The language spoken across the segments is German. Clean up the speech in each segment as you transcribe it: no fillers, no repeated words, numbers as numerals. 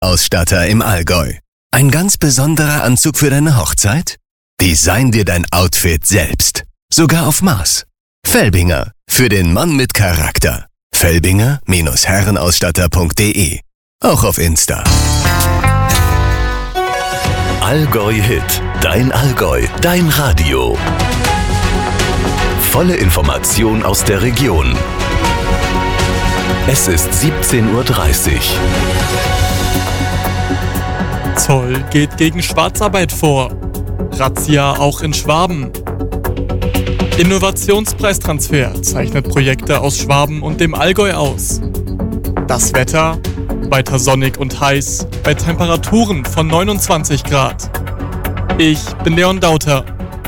Herrenausstatter im Allgäu. Ein ganz besonderer Anzug für deine Hochzeit? Design dir dein Outfit selbst. Sogar auf Maß. Felbinger. Für den Mann mit Charakter. Felbinger-herrenausstatter.de. Auch auf Insta. Allgäu Hit. Dein Allgäu. Dein Radio. Volle Information aus der Region. Es ist 17:30 Uhr. Zoll geht gegen Schwarzarbeit vor. Razzia auch in Schwaben. Innovationspreistransfer zeichnet Projekte aus Schwaben und dem Allgäu aus. Das Wetter: weiter sonnig und heiß, bei Temperaturen von 29 Grad. Ich bin Leon Dauter.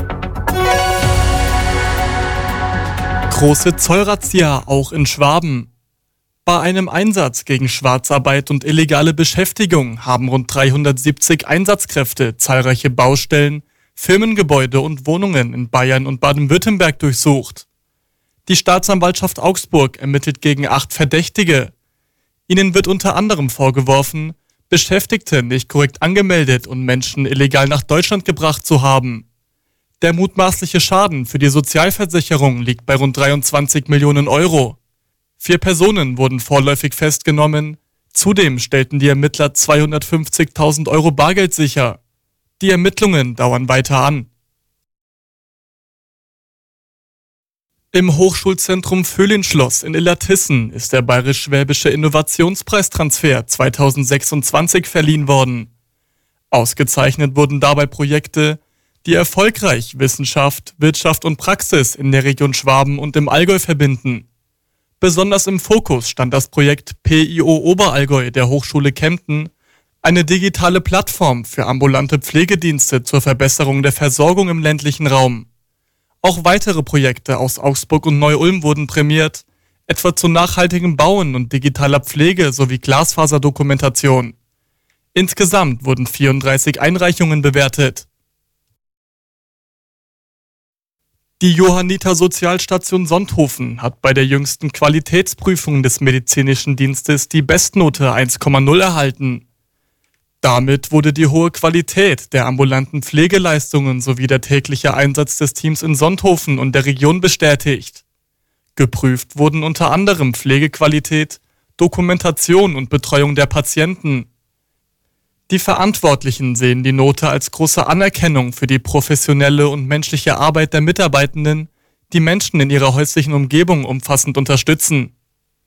Große Zollrazzia auch in Schwaben. Bei einem Einsatz gegen Schwarzarbeit und illegale Beschäftigung haben rund 370 Einsatzkräfte zahlreiche Baustellen, Firmengebäude und Wohnungen in Bayern und Baden-Württemberg durchsucht. Die Staatsanwaltschaft Augsburg ermittelt gegen 8 Verdächtige. Ihnen wird unter anderem vorgeworfen, Beschäftigte nicht korrekt angemeldet und Menschen illegal nach Deutschland gebracht zu haben. Der mutmaßliche Schaden für die Sozialversicherung liegt bei rund 23 Millionen Euro. 4 Personen wurden vorläufig festgenommen. Zudem stellten die Ermittler 250.000 Euro Bargeld sicher. Die Ermittlungen dauern weiter an. Im Hochschulzentrum Vöhlinschloss in Illertissen ist der Bayerisch-Schwäbische Innovationspreistransfer 2026 verliehen worden. Ausgezeichnet wurden dabei Projekte, die erfolgreich Wissenschaft, Wirtschaft und Praxis in der Region Schwaben und im Allgäu verbinden. Besonders im Fokus stand das Projekt PIO Oberallgäu der Hochschule Kempten, eine digitale Plattform für ambulante Pflegedienste zur Verbesserung der Versorgung im ländlichen Raum. Auch weitere Projekte aus Augsburg und Neu-Ulm wurden prämiert, etwa zu nachhaltigem Bauen und digitaler Pflege sowie Glasfaserdokumentation. Insgesamt wurden 34 Einreichungen bewertet. Die Johanniter Sozialstation Sonthofen hat bei der jüngsten Qualitätsprüfung des medizinischen Dienstes die Bestnote 1,0 erhalten. Damit wurde die hohe Qualität der ambulanten Pflegeleistungen sowie der tägliche Einsatz des Teams in Sonthofen und der Region bestätigt. Geprüft wurden unter anderem Pflegequalität, Dokumentation und Betreuung der Patienten. Die Verantwortlichen sehen die Note als große Anerkennung für die professionelle und menschliche Arbeit der Mitarbeitenden, die Menschen in ihrer häuslichen Umgebung umfassend unterstützen.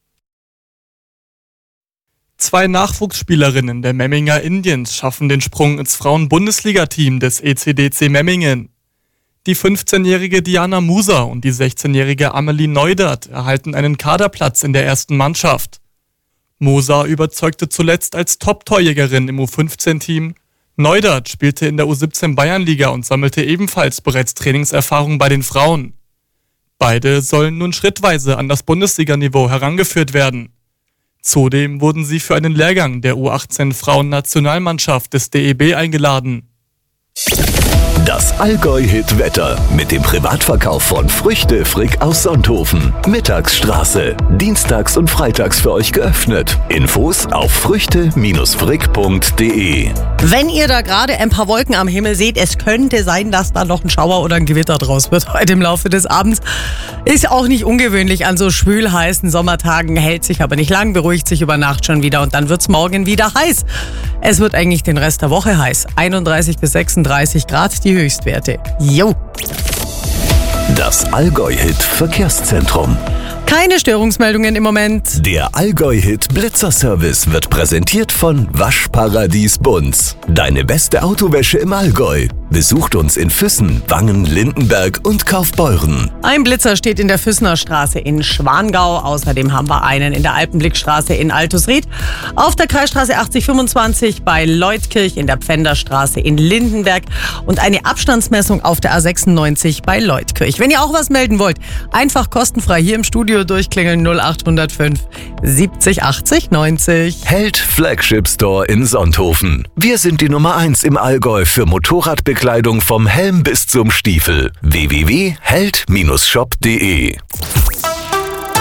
2 Nachwuchsspielerinnen der Memminger Indians schaffen den Sprung ins Frauen-Bundesliga-Team des ECDC Memmingen. Die 15-jährige Diana Muser und die 16-jährige Amelie Neudert erhalten einen Kaderplatz in der ersten Mannschaft. Moser überzeugte zuletzt als Top-Torjägerin im U15-Team. Neudert spielte in der U17 Bayernliga und sammelte ebenfalls bereits Trainingserfahrung bei den Frauen. Beide sollen nun schrittweise an das Bundesliganiveau herangeführt werden. Zudem wurden sie für einen Lehrgang der U18-Frauen-Nationalmannschaft des DEB eingeladen. Das Allgäu-Hit-Wetter mit dem Privatverkauf von Früchte Frick aus Sonthofen. Mittagsstraße. Dienstags und freitags für euch geöffnet. Infos auf früchte-frick.de. Wenn ihr da gerade ein paar Wolken am Himmel seht, es könnte sein, dass da noch ein Schauer oder ein Gewitter draus wird heute im Laufe des Abends. Ist auch nicht ungewöhnlich an so schwül-heißen Sommertagen, hält sich aber nicht lang, beruhigt sich über Nacht schon wieder und dann wird's morgen wieder heiß. Es wird eigentlich den Rest der Woche heiß. 31 bis 36 Grad die Höchstwerte. Jo! Das Allgäu-Hit Verkehrszentrum. Keine Störungsmeldungen im Moment. Der Allgäu-Hit Blitzerservice wird präsentiert von Waschparadies Bunz. Deine beste Autowäsche im Allgäu. Besucht uns in Füssen, Wangen, Lindenberg und Kaufbeuren. Ein Blitzer steht in der Füssener Straße in Schwangau. Außerdem haben wir einen in der Alpenblickstraße in Altusried. Auf der Kreisstraße 8025 bei Leutkirch, in der Pfänderstraße in Lindenberg. Und eine Abstandsmessung auf der A96 bei Leutkirch. Wenn ihr auch was melden wollt, einfach kostenfrei hier im Studio durchklingeln 0805 70 80 90. Held Flagship Store in Sonthofen. Wir sind die Nummer 1 im Allgäu für Motorradbekleidung vom Helm bis zum Stiefel. www.held-shop.de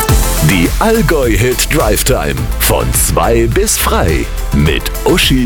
Die Allgäu Hit Drive Time von 2 bis frei mit Uschi